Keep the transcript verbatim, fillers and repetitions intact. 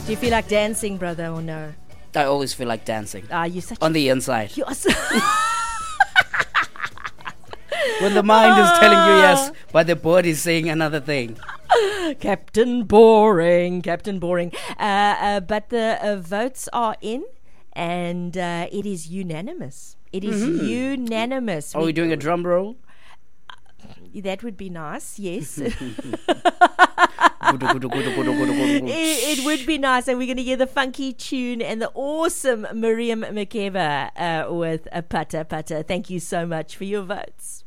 Do you feel like dancing, brother, or no? I always feel like dancing. Ah, you're such on a, the inside. You are so When the mind is telling you yes, but the body is saying another thing. Captain Boring, Captain Boring. Uh, uh, but the uh, votes are in, and uh, it is unanimous. It is mm-hmm. unanimous. Are we, we doing a drum roll? That would be nice, yes. it, it would be nice, and we're going to hear the funky tune and the awesome Miriam Makeba uh, with a Pata Pata. Thank you so much for your votes.